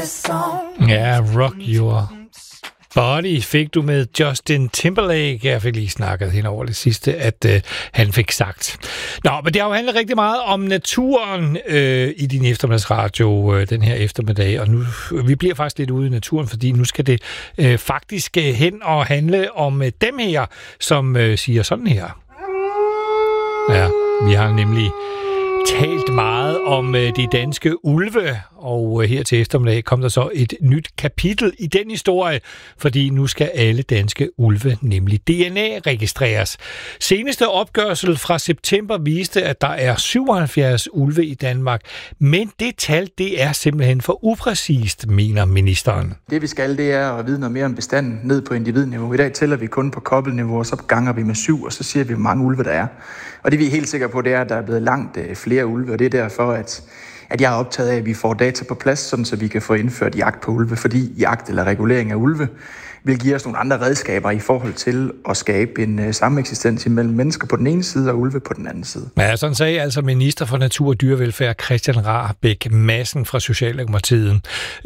Ja, Rock Your Body fik du med Justin Timberlake. Jeg fik lige snakket hen over det sidste, at han fik sagt. Nå, men det har jo handlet rigtig meget om naturen i din eftermiddagsradio den her eftermiddag, og nu vi bliver faktisk lidt ude i naturen, fordi nu skal det faktisk hen og handle om dem her, som siger sådan her. Ja, vi har nemlig talt meget om de danske ulve, og her til eftermiddag kom der så et nyt kapitel i den historie, fordi nu skal alle danske ulve nemlig DNA-registreres. Seneste opgørelse fra september viste, at der er 77 ulve i Danmark, men det tal, det er simpelthen for upræcist, mener ministeren. Det vi skal, det er at vide noget mere om bestanden ned på individniveau. I dag tæller vi kun på kobbelniveau, og så ganger vi med 7, og så siger vi, hvor mange ulve der er. Og det vi er helt sikre på, det er, at der er blevet langt flere ulve, og det er derfor, at jeg er optaget af, at vi får data på plads, sådan så vi kan få indført jagt på ulve, fordi jagt eller regulering af ulve vil give os nogle andre redskaber i forhold til at skabe en sameksistens mellem mennesker på den ene side og ulve på den anden side. Ja, sådan sagde altså minister for Natur og Dyrevelfærd Christian Rahbek Madsen fra Socialdemokratiet.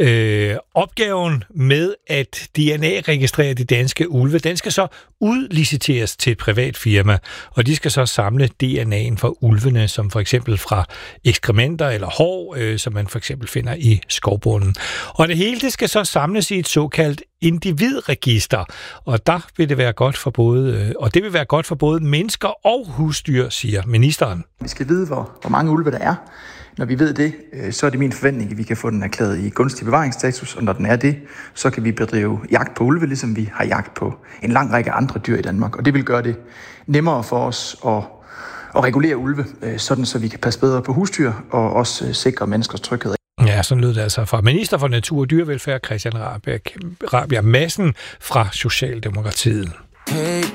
Opgaven med at DNA-registrere de danske ulve, den skal så udliciteres til et privat firma, og de skal så samle DNA'en fra ulvene, som for eksempel fra ekskrementer eller hår, som man for eksempel finder i skovbunden. Og det hele det skal så samles i et såkaldt individregister, og der vil det være godt for det vil være godt for både mennesker og husdyr, siger ministeren. Vi skal vide, hvor mange ulve der er. Når vi ved det, så er det min forventning, at vi kan få den erklæret i gunstig bevaringsstatus, og når den er det, så kan vi bedrive jagt på ulve, ligesom vi har jagt på en lang række andre dyr i Danmark. Og det vil gøre det nemmere for os at regulere ulve, sådan så vi kan passe bedre på husdyr og også sikre menneskers tryghed. Ja, sådan lød det altså fra minister for Natur og Dyrevelfærd Christian Rahbek Madsen fra Socialdemokratiet. Hey